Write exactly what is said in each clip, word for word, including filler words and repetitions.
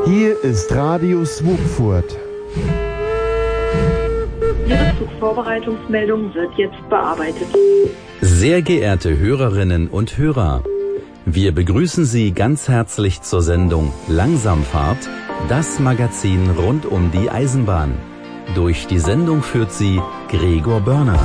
Hier ist Radio Swupfurt. Ihre Zugvorbereitungsmeldung wird jetzt bearbeitet. Sehr geehrte Hörerinnen und Hörer, wir begrüßen Sie ganz herzlich zur Sendung Langsamfahrt, das Magazin rund um die Eisenbahn. Durch die Sendung führt Sie Gregor Börner.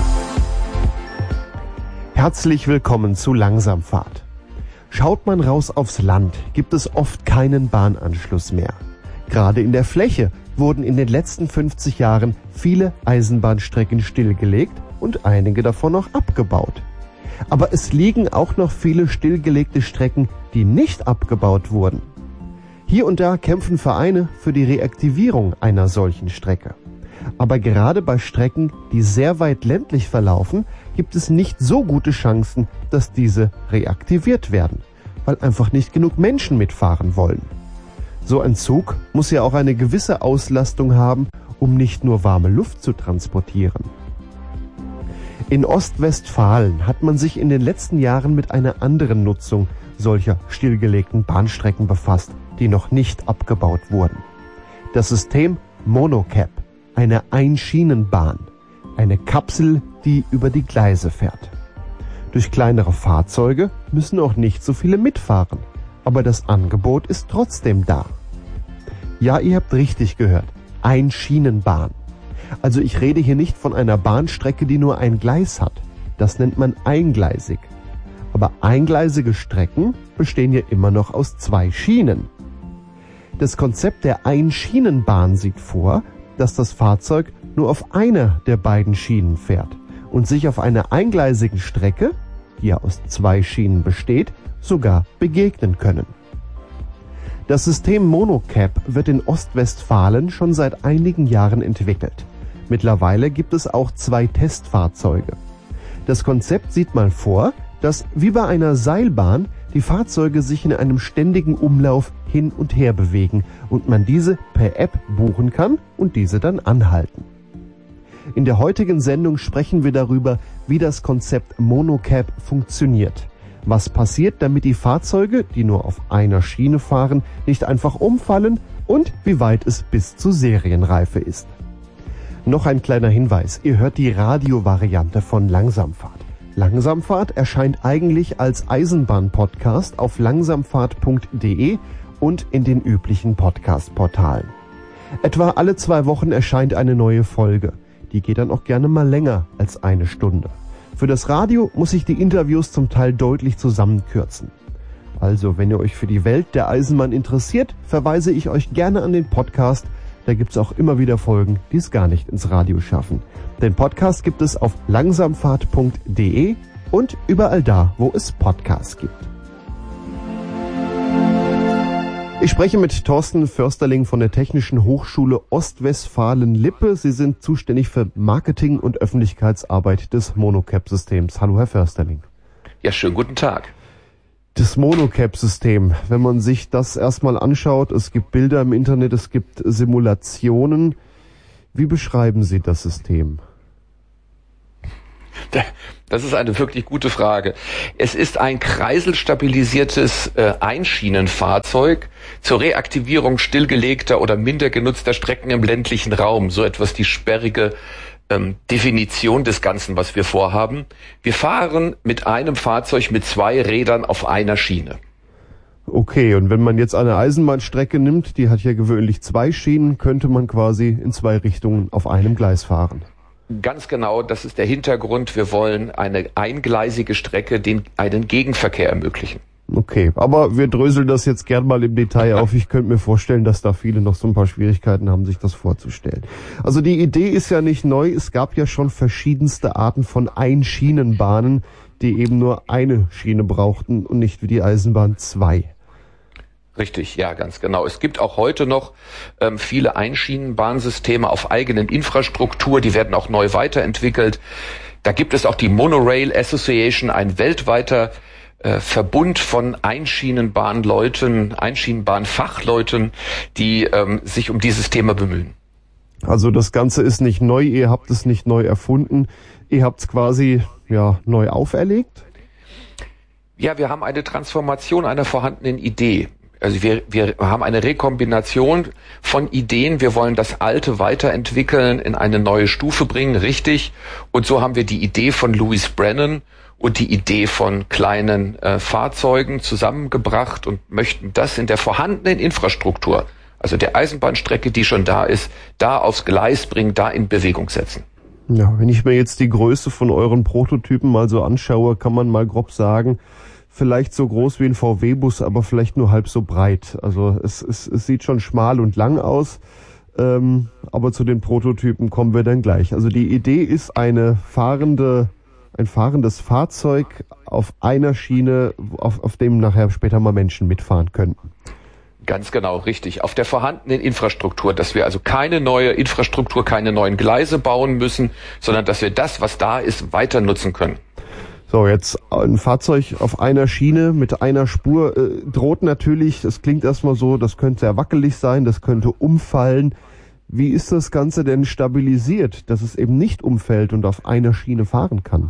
Herzlich willkommen zu Langsamfahrt. Schaut man raus aufs Land, gibt es oft keinen Bahnanschluss mehr. Gerade in der Fläche wurden in den letzten fünfzig Jahren viele Eisenbahnstrecken stillgelegt und einige davon noch abgebaut. Aber es liegen auch noch viele stillgelegte Strecken, die nicht abgebaut wurden. Hier und da kämpfen Vereine für die Reaktivierung einer solchen Strecke. Aber gerade bei Strecken, die sehr weit ländlich verlaufen, gibt es nicht so gute Chancen, dass diese reaktiviert werden, weil einfach nicht genug Menschen mitfahren wollen. So ein Zug muss ja auch eine gewisse Auslastung haben, um nicht nur warme Luft zu transportieren. In Ostwestfalen hat man sich in den letzten Jahren mit einer anderen Nutzung solcher stillgelegten Bahnstrecken befasst, die noch nicht abgebaut wurden. Das System Monocab, eine Einschienenbahn, eine Kapsel, die über die Gleise fährt. Durch kleinere Fahrzeuge müssen auch nicht so viele mitfahren, aber das Angebot ist trotzdem da. Ja, ihr habt richtig gehört, Einschienenbahn. Also ich rede hier nicht von einer Bahnstrecke, die nur ein Gleis hat. Das nennt man eingleisig. Aber eingleisige Strecken bestehen ja immer noch aus zwei Schienen. Das Konzept der Einschienenbahn sieht vor, dass das Fahrzeug nur auf einer der beiden Schienen fährt und sich auf einer eingleisigen Strecke, die ja aus zwei Schienen besteht, sogar begegnen können. Das System Monocab wird in Ostwestfalen schon seit einigen Jahren entwickelt. Mittlerweile gibt es auch zwei Testfahrzeuge. Das Konzept sieht mal vor, dass wie bei einer Seilbahn die Fahrzeuge sich in einem ständigen Umlauf hin und her bewegen und man diese per App buchen kann und diese dann anhalten. In der heutigen Sendung sprechen wir darüber, wie das Konzept Monocab funktioniert. Was passiert, damit die Fahrzeuge, die nur auf einer Schiene fahren, nicht einfach umfallen und wie weit es bis zur Serienreife ist. Noch ein kleiner Hinweis, ihr hört die Radiovariante von Langsamfahrt. Langsamfahrt erscheint eigentlich als Eisenbahn-Podcast auf langsamfahrt punkt de und in den üblichen Podcast-Portalen. Etwa alle zwei Wochen erscheint eine neue Folge. Die geht dann auch gerne mal länger als eine Stunde. Für das Radio muss ich die Interviews zum Teil deutlich zusammenkürzen. Also, wenn ihr euch für die Welt der Eisenbahn interessiert, verweise ich euch gerne an den Podcast. Da gibt's auch immer wieder Folgen, die es gar nicht ins Radio schaffen. Den Podcast gibt es auf langsamfahrt punkt de und überall da, wo es Podcasts gibt. Ich spreche mit Thorsten Försterling von der Technischen Hochschule Ostwestfalen-Lippe. Sie sind zuständig für Marketing und Öffentlichkeitsarbeit des Monocab-Systems. Hallo, Herr Försterling. Ja, schönen guten Tag. Das Monocab-System, wenn man sich das erstmal anschaut, es gibt Bilder im Internet, es gibt Simulationen. Wie beschreiben Sie das System? Das ist eine wirklich gute Frage. Es ist ein kreiselstabilisiertes äh, Einschienenfahrzeug zur Reaktivierung stillgelegter oder minder genutzter Strecken im ländlichen Raum. So etwas die sperrige ähm, Definition des Ganzen, was wir vorhaben. Wir fahren mit einem Fahrzeug mit zwei Rädern auf einer Schiene. Okay, und wenn man jetzt eine Eisenbahnstrecke nimmt, die hat ja gewöhnlich zwei Schienen, könnte man quasi in zwei Richtungen auf einem Gleis fahren. Ganz genau, das ist der Hintergrund. Wir wollen eine eingleisige Strecke, den einen Gegenverkehr ermöglichen. Okay, aber wir dröseln das jetzt gern mal im Detail auf. Ich könnte mir vorstellen, dass da viele noch so ein paar Schwierigkeiten haben, sich das vorzustellen. Also die Idee ist ja nicht neu. Es gab ja schon verschiedenste Arten von Einschienenbahnen, die eben nur eine Schiene brauchten und nicht wie die Eisenbahn zwei. Richtig, ja, ganz genau. Es gibt auch heute noch ähm, viele Einschienenbahnsysteme auf eigenen Infrastruktur, die werden auch neu weiterentwickelt. Da gibt es auch die Monorail Association, ein weltweiter äh, Verbund von Einschienenbahnleuten, Einschienenbahnfachleuten, die ähm, sich um dieses Thema bemühen. Also das Ganze ist nicht neu, ihr habt es nicht neu erfunden, ihr habt es quasi ja neu auferlegt? Ja, wir haben eine Transformation einer vorhandenen Idee. Also wir, wir haben eine Rekombination von Ideen. Wir wollen das Alte weiterentwickeln, in eine neue Stufe bringen, richtig. Und so haben wir die Idee von Louis Brennan und die Idee von kleinen äh, Fahrzeugen zusammengebracht und möchten das in der vorhandenen Infrastruktur, also der Eisenbahnstrecke, die schon da ist, da aufs Gleis bringen, da in Bewegung setzen. Ja, wenn ich mir jetzt die Größe von euren Prototypen mal so anschaue, kann man mal grob sagen, vielleicht so groß wie ein V W-Bus, aber vielleicht nur halb so breit. Also es, es, es sieht schon schmal und lang aus, ähm, aber zu den Prototypen kommen wir dann gleich. Also die Idee ist eine fahrende, ein fahrendes Fahrzeug auf einer Schiene, auf, auf dem nachher später mal Menschen mitfahren können. Ganz genau, richtig. Auf der vorhandenen Infrastruktur, dass wir also keine neue Infrastruktur, keine neuen Gleise bauen müssen, sondern dass wir das, was da ist, weiter nutzen können. So, jetzt ein Fahrzeug auf einer Schiene mit einer Spur äh, droht natürlich, das klingt erstmal so, das könnte sehr wackelig sein, das könnte umfallen. Wie ist das Ganze denn stabilisiert, dass es eben nicht umfällt und auf einer Schiene fahren kann?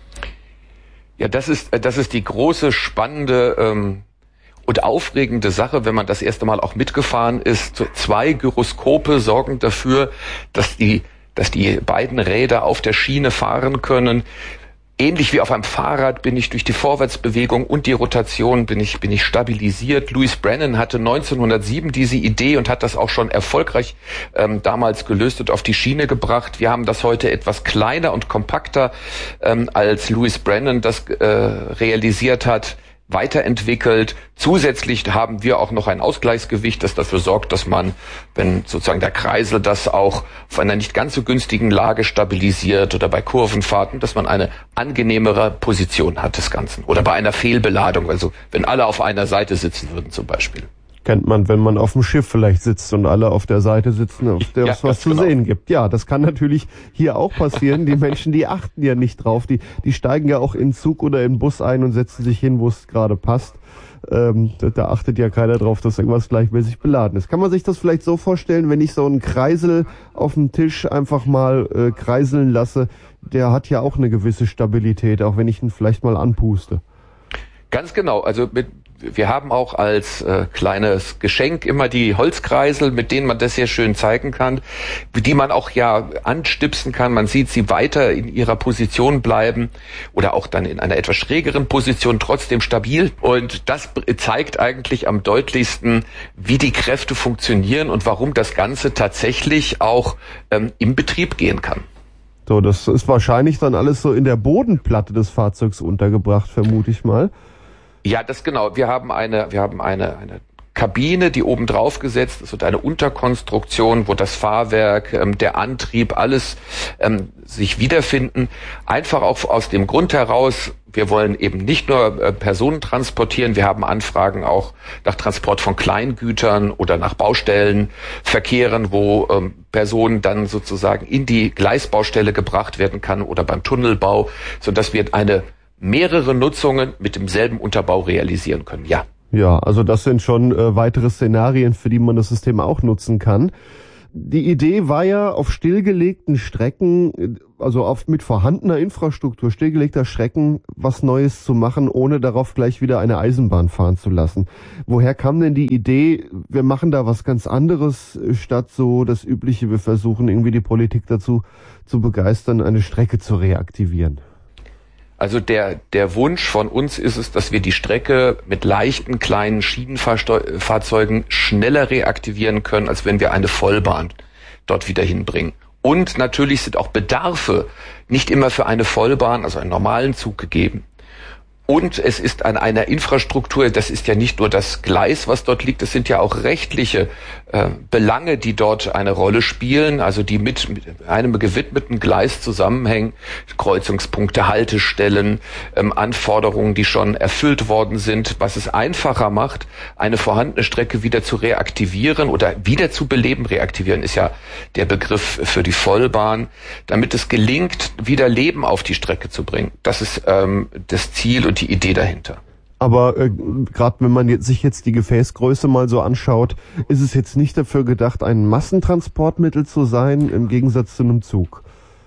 Ja, das ist, das ist die große, spannende ähm, und aufregende Sache, wenn man das erste Mal auch mitgefahren ist. Zwei Gyroskope sorgen dafür, dass die, dass die beiden Räder auf der Schiene fahren können. Ähnlich wie auf einem Fahrrad bin ich durch die Vorwärtsbewegung und die Rotation bin ich, bin ich stabilisiert. Louis Brennan hatte neunzehnhundertsieben diese Idee und hat das auch schon erfolgreich ähm, damals gelöst und auf die Schiene gebracht. Wir haben das heute etwas kleiner und kompakter, ähm, als Louis Brennan das äh, realisiert hat, weiterentwickelt. Zusätzlich haben wir auch noch ein Ausgleichsgewicht, das dafür sorgt, dass man, wenn sozusagen der Kreisel das auch auf einer nicht ganz so günstigen Lage stabilisiert oder bei Kurvenfahrten, dass man eine angenehmere Position hat des Ganzen. Oder bei einer Fehlbeladung, also wenn alle auf einer Seite sitzen würden zum Beispiel. Kennt man, wenn man auf dem Schiff vielleicht sitzt und alle auf der Seite sitzen, auf der ja, es was zu genau. sehen gibt. Ja, das kann natürlich hier auch passieren. Die Menschen, die achten ja nicht drauf. Die, die steigen ja auch in Zug oder in Bus ein und setzen sich hin, wo es gerade passt. Ähm, da, da achtet ja keiner drauf, dass irgendwas gleichmäßig beladen ist. Kann man sich das vielleicht so vorstellen, wenn ich so einen Kreisel auf dem Tisch einfach mal äh, kreiseln lasse, der hat ja auch eine gewisse Stabilität, auch wenn ich ihn vielleicht mal anpuste. Ganz genau, also mit wir haben auch als äh, kleines Geschenk immer die Holzkreisel, mit denen man das sehr schön zeigen kann, die man auch ja anstipsen kann. Man sieht sie weiter in ihrer Position bleiben oder auch dann in einer etwas schrägeren Position, trotzdem stabil. Und das zeigt eigentlich am deutlichsten, wie die Kräfte funktionieren und warum das Ganze tatsächlich auch ähm, im Betrieb gehen kann. So, das ist wahrscheinlich dann alles so in der Bodenplatte des Fahrzeugs untergebracht, vermute ich mal. Ja, das genau. Wir haben eine, wir haben eine, eine Kabine, die oben drauf gesetzt ist und eine Unterkonstruktion, wo das Fahrwerk, ähm, der Antrieb, alles ähm, sich wiederfinden. Einfach auch aus dem Grund heraus, wir wollen eben nicht nur äh, Personen transportieren, wir haben Anfragen auch nach Transport von Kleingütern oder nach Baustellenverkehren, wo ähm, Personen dann sozusagen in die Gleisbaustelle gebracht werden kann oder beim Tunnelbau, sodass wir eine mehrere Nutzungen mit demselben Unterbau realisieren können, ja. Ja, also das sind schon äh, weitere Szenarien, für die man das System auch nutzen kann. Die Idee war ja, auf stillgelegten Strecken, also auf mit vorhandener Infrastruktur, stillgelegter Strecken, was Neues zu machen, ohne darauf gleich wieder eine Eisenbahn fahren zu lassen. Woher kam denn die Idee, wir machen da was ganz anderes, statt so das Übliche, wir versuchen irgendwie die Politik dazu zu begeistern, eine Strecke zu reaktivieren? Also der, der Wunsch von uns ist es, dass wir die Strecke mit leichten, kleinen Schienenfahrzeugen schneller reaktivieren können, als wenn wir eine Vollbahn dort wieder hinbringen. Und natürlich sind auch Bedarfe nicht immer für eine Vollbahn, also einen normalen Zug gegeben. Und es ist an einer Infrastruktur, das ist ja nicht nur das Gleis, was dort liegt, es sind ja auch rechtliche äh, Belange, die dort eine Rolle spielen, also die mit, mit einem gewidmeten Gleis zusammenhängen, Kreuzungspunkte, Haltestellen, ähm, Anforderungen, die schon erfüllt worden sind, was es einfacher macht, eine vorhandene Strecke wieder zu reaktivieren oder wieder zu beleben. Reaktivieren ist ja der Begriff für die Vollbahn, damit es gelingt, wieder Leben auf die Strecke zu bringen. Das ist ähm, das Ziel und die Idee dahinter. Aber äh, gerade wenn man jetzt, sich jetzt die Gefäßgröße mal so anschaut, ist es jetzt nicht dafür gedacht, ein Massentransportmittel zu sein, im Gegensatz zu einem Zug?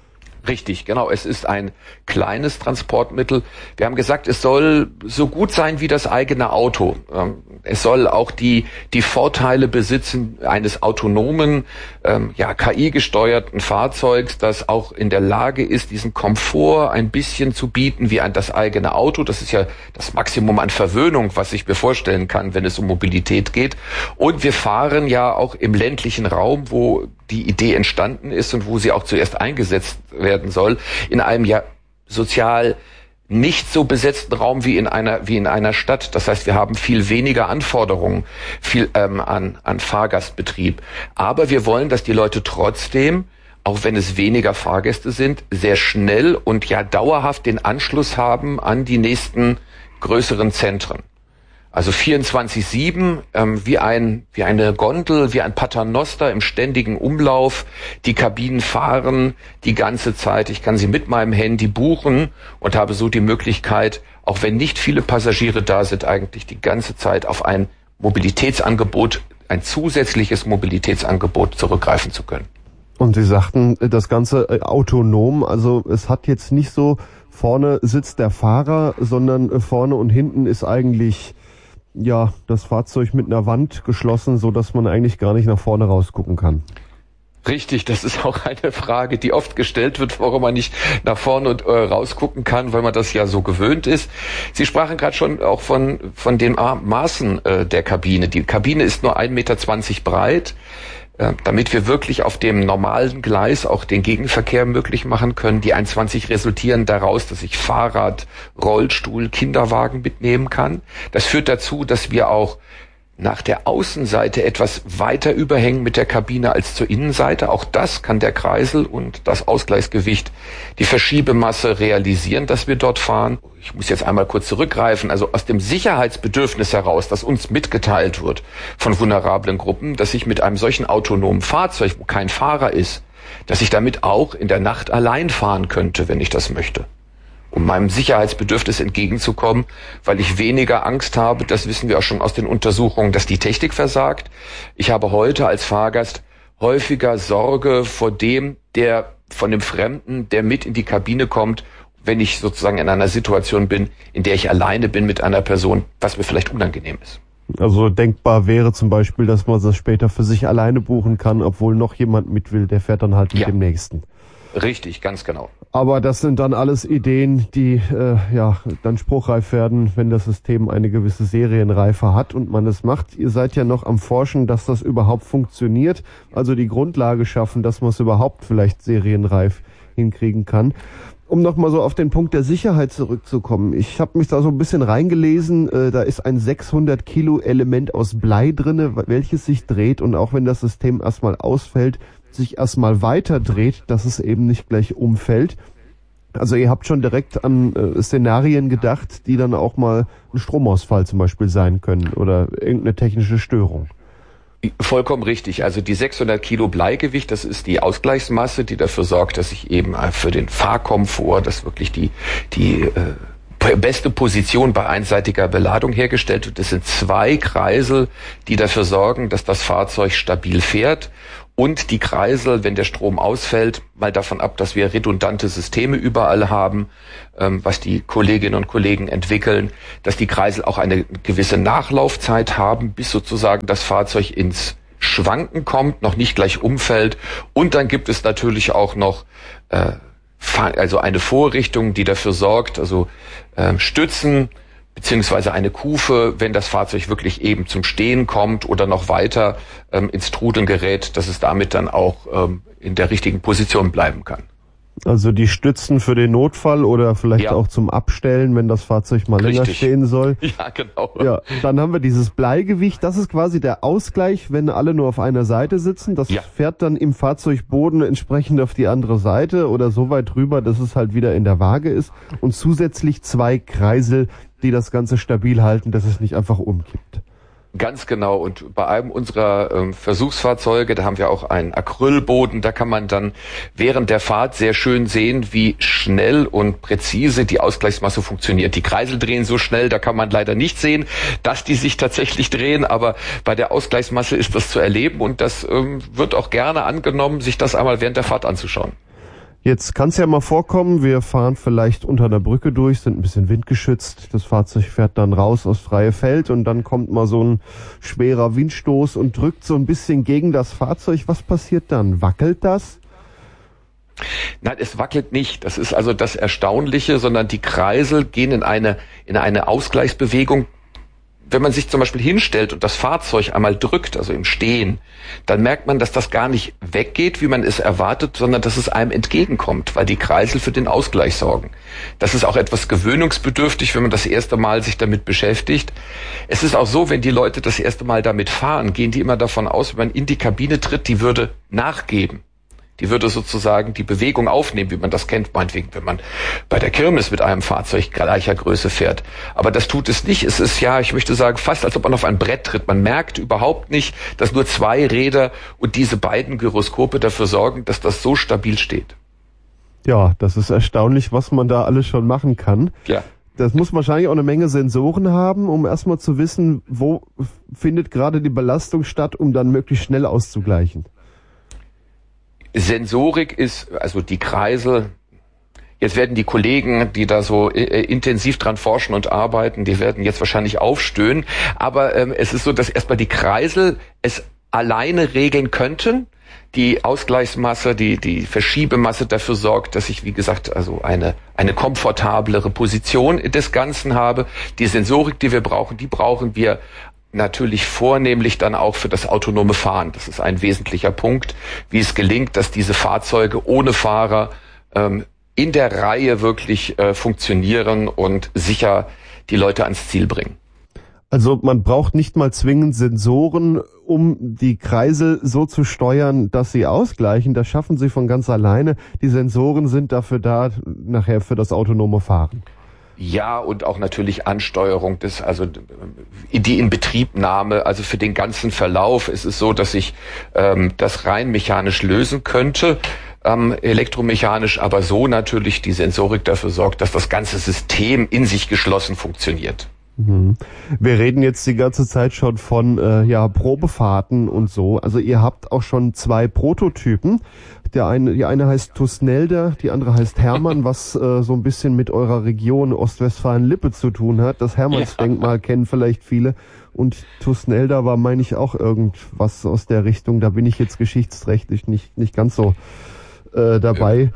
Richtig, genau. Es ist ein kleines Transportmittel. Wir haben gesagt, es soll so gut sein wie das eigene Auto. Es soll auch die die Vorteile besitzen eines autonomen, ja K I-gesteuerten Fahrzeugs, das auch in der Lage ist, diesen Komfort ein bisschen zu bieten wie ein das eigene Auto. Das ist ja das Maximum an Verwöhnung, was ich mir vorstellen kann, wenn es um Mobilität geht. Und wir fahren ja auch im ländlichen Raum, wo die Idee entstanden ist und wo sie auch zuerst eingesetzt werden soll, in einem ja sozial nicht so besetzten Raum wie in einer wie in einer Stadt. Das heißt, wir haben viel weniger Anforderungen viel ähm, an an Fahrgastbetrieb. Aber wir wollen, dass die Leute trotzdem, auch wenn es weniger Fahrgäste sind, sehr schnell und ja dauerhaft den Anschluss haben an die nächsten größeren Zentren. Also vierundzwanzig sieben, ähm, wie ein wie eine Gondel, wie ein Paternoster im ständigen Umlauf. Die Kabinen fahren die ganze Zeit. Ich kann sie mit meinem Handy buchen und habe so die Möglichkeit, auch wenn nicht viele Passagiere da sind, eigentlich die ganze Zeit auf ein Mobilitätsangebot, ein zusätzliches Mobilitätsangebot zurückgreifen zu können. Und Sie sagten, das Ganze autonom, also es hat jetzt nicht so, vorne sitzt der Fahrer, sondern vorne und hinten ist eigentlich ja, das Fahrzeug mit einer Wand geschlossen, so dass man eigentlich gar nicht nach vorne rausgucken kann. Richtig, das ist auch eine Frage, die oft gestellt wird, warum man nicht nach vorne und, äh, rausgucken kann, weil man das ja so gewöhnt ist. Sie sprachen gerade schon auch von von den Maßen äh, der Kabine. Die Kabine ist nur ein Meter zwanzig breit. Damit wir wirklich auf dem normalen Gleis auch den Gegenverkehr möglich machen können. Die eins zwanzig resultieren daraus, dass ich Fahrrad, Rollstuhl, Kinderwagen mitnehmen kann. Das führt dazu, dass wir auch nach der Außenseite etwas weiter überhängen mit der Kabine als zur Innenseite. Auch das kann der Kreisel und das Ausgleichsgewicht, die Verschiebemasse realisieren, dass wir dort fahren. Ich muss jetzt einmal kurz zurückgreifen. Also aus dem Sicherheitsbedürfnis heraus, das uns mitgeteilt wird von vulnerablen Gruppen, dass ich mit einem solchen autonomen Fahrzeug, wo kein Fahrer ist, dass ich damit auch in der Nacht allein fahren könnte, wenn ich das möchte. Um meinem Sicherheitsbedürfnis entgegenzukommen, weil ich weniger Angst habe, das wissen wir auch schon aus den Untersuchungen, dass die Technik versagt. Ich habe heute als Fahrgast häufiger Sorge vor dem, der von dem Fremden, der mit in die Kabine kommt, wenn ich sozusagen in einer Situation bin, in der ich alleine bin mit einer Person, was mir vielleicht unangenehm ist. Also denkbar wäre zum Beispiel, dass man das später für sich alleine buchen kann, obwohl noch jemand mit will, der fährt dann halt mit ja. dem Nächsten. Richtig, ganz genau. Aber das sind dann alles Ideen, die äh, ja dann spruchreif werden, wenn das System eine gewisse Serienreife hat und man es macht. Ihr seid ja noch am Forschen, dass das überhaupt funktioniert, also die Grundlage schaffen, dass man es überhaupt vielleicht serienreif hinkriegen kann. Um nochmal so auf den Punkt der Sicherheit zurückzukommen. Ich habe mich da so ein bisschen reingelesen, äh, da ist ein sechshundert Kilo Element aus Blei drinne, welches sich dreht und auch wenn das System erstmal ausfällt, sich erstmal weiter dreht, dass es eben nicht gleich umfällt. Also ihr habt schon direkt an äh, Szenarien gedacht, die dann auch mal ein Stromausfall zum Beispiel sein können oder irgendeine technische Störung. Vollkommen richtig. Also die sechshundert Kilo Bleigewicht, das ist die Ausgleichsmasse, die dafür sorgt, dass ich eben für den Fahrkomfort, dass wirklich die die äh, beste Position bei einseitiger Beladung hergestellt wird. Das sind zwei Kreisel, die dafür sorgen, dass das Fahrzeug stabil fährt. Und die Kreisel, wenn der Strom ausfällt, mal davon ab, dass wir redundante Systeme überall haben, ähm, was die Kolleginnen und Kollegen entwickeln, dass die Kreisel auch eine gewisse Nachlaufzeit haben, bis sozusagen das Fahrzeug ins Schwanken kommt, noch nicht gleich umfällt. Und dann gibt es natürlich auch noch äh, also eine Vorrichtung, die dafür sorgt, also äh, Stützen, beziehungsweise eine Kufe, wenn das Fahrzeug wirklich eben zum Stehen kommt oder noch weiter ähm, ins Trudeln gerät, dass es damit dann auch ähm, in der richtigen Position bleiben kann. Also die Stützen für den Notfall oder vielleicht ja. auch zum Abstellen, wenn das Fahrzeug mal Richtig. länger stehen soll. Ja, genau. Ja, dann haben wir dieses Bleigewicht, das ist quasi der Ausgleich, wenn alle nur auf einer Seite sitzen. Das ja. fährt dann im Fahrzeugboden entsprechend auf die andere Seite oder so weit rüber, dass es halt wieder in der Waage ist. Und zusätzlich zwei Kreisel, die das Ganze stabil halten, dass es nicht einfach umkippt. Ganz genau. Und bei einem unserer ähm, Versuchsfahrzeuge, da haben wir auch einen Acrylboden, da kann man dann während der Fahrt sehr schön sehen, wie schnell und präzise die Ausgleichsmasse funktioniert. Die Kreisel drehen so schnell, da kann man leider nicht sehen, dass die sich tatsächlich drehen, aber bei der Ausgleichsmasse ist das zu erleben und das ähm, wird auch gerne angenommen, sich das einmal während der Fahrt anzuschauen. Jetzt kann es ja mal vorkommen, wir fahren vielleicht unter einer Brücke durch, sind ein bisschen windgeschützt, das Fahrzeug fährt dann raus aufs freie Feld und dann kommt mal so ein schwerer Windstoß und drückt so ein bisschen gegen das Fahrzeug. Was passiert dann? Wackelt das? Nein, es wackelt nicht. Das ist also das Erstaunliche, sondern die Kreisel gehen in eine, in eine Ausgleichsbewegung. Wenn man sich zum Beispiel hinstellt und das Fahrzeug einmal drückt, also im Stehen, dann merkt man, dass das gar nicht weggeht, wie man es erwartet, sondern dass es einem entgegenkommt, weil die Kreisel für den Ausgleich sorgen. Das ist auch etwas gewöhnungsbedürftig, wenn man das erste Mal sich damit beschäftigt. Es ist auch so, wenn die Leute das erste Mal damit fahren, gehen die immer davon aus, wenn man in die Kabine tritt, die würde nachgeben. Die würde sozusagen die Bewegung aufnehmen, wie man das kennt, meinetwegen, wenn man bei der Kirmes mit einem Fahrzeug gleicher Größe fährt. Aber das tut es nicht. Es ist ja, ich möchte sagen, fast als ob man auf ein Brett tritt. Man merkt überhaupt nicht, dass nur zwei Räder und diese beiden Gyroskope dafür sorgen, dass das so stabil steht. Ja, das ist erstaunlich, was man da alles schon machen kann. Ja. Das muss wahrscheinlich auch eine Menge Sensoren haben, um erstmal zu wissen, wo findet gerade die Belastung statt, um dann möglichst schnell auszugleichen. Sensorik ist, also die Kreisel, jetzt werden die Kollegen, die da so äh, intensiv dran forschen und arbeiten, die werden jetzt wahrscheinlich aufstöhnen, aber ähm, es ist so, dass erstmal die Kreisel es alleine regeln könnten, die Ausgleichsmasse, die die Verschiebemasse dafür sorgt, dass ich, wie gesagt, also eine eine komfortablere Position des Ganzen habe. Die Sensorik, die wir brauchen, die brauchen wir natürlich vornehmlich dann auch für das autonome Fahren. Das ist ein wesentlicher Punkt, wie es gelingt, dass diese Fahrzeuge ohne Fahrer ähm, in der Reihe wirklich äh, funktionieren und sicher die Leute ans Ziel bringen. Also man braucht nicht mal zwingend Sensoren, um die Kreisel so zu steuern, dass sie ausgleichen. Das schaffen sie von ganz alleine. Die Sensoren sind dafür da, nachher für das autonome Fahren. Ja, und auch natürlich Ansteuerung des, also die Inbetriebnahme, also für den ganzen Verlauf ist es so, dass ich ähm, das rein mechanisch lösen könnte, ähm, elektromechanisch, aber so natürlich die Sensorik dafür sorgt, dass das ganze System in sich geschlossen funktioniert. Mhm. Wir reden jetzt die ganze Zeit schon von äh, ja Probefahrten und so. Also ihr habt auch schon zwei Prototypen. Der eine, die eine heißt Tusnelda, die andere heißt Hermann, was äh, so ein bisschen mit eurer Region Ostwestfalen-Lippe zu tun hat. Das Hermannsdenkmal kennen vielleicht viele. Und Tusnelda war, meine ich, auch irgendwas aus der Richtung. Da bin ich jetzt geschichtsträchtig nicht nicht ganz so äh, dabei.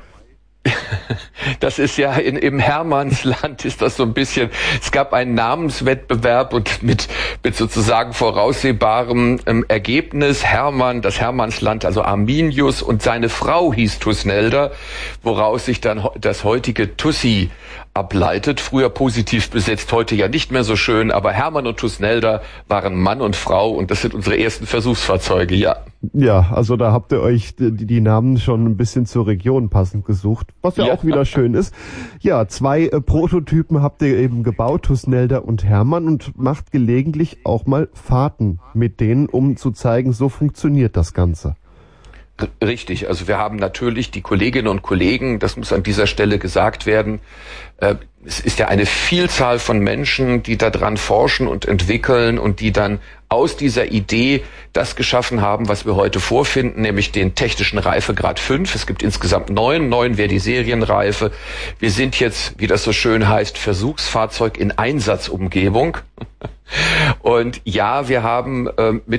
Das ist ja in, im Hermannsland ist das so ein bisschen, es gab einen Namenswettbewerb und mit, mit sozusagen voraussehbarem ähm, Ergebnis Hermann, das Hermannsland, also Arminius und seine Frau hieß Tusnelda, woraus sich dann das heutige Tussi ableitet. Früher positiv besetzt, heute ja nicht mehr so schön, aber Hermann und Tusnelda waren Mann und Frau und das sind unsere ersten Versuchsfahrzeuge, ja. Ja, also da habt ihr euch die, die Namen schon ein bisschen zur Region passend gesucht, was ja, ja. auch wieder schön ist. Ja, zwei äh, Prototypen habt ihr eben gebaut, Tusnelda und Hermann, und macht gelegentlich auch mal Fahrten mit denen, um zu zeigen, so funktioniert das Ganze. Richtig, also wir haben natürlich die Kolleginnen und Kollegen, das muss an dieser Stelle gesagt werden, äh, es ist ja eine Vielzahl von Menschen, die daran forschen und entwickeln und die dann aus dieser Idee das geschaffen haben, was wir heute vorfinden, nämlich den technischen Reifegrad fünf. Es gibt insgesamt neun, neun wäre die Serienreife. Wir sind jetzt, wie das so schön heißt, Versuchsfahrzeug in Einsatzumgebung. Und ja, wir haben äh, mit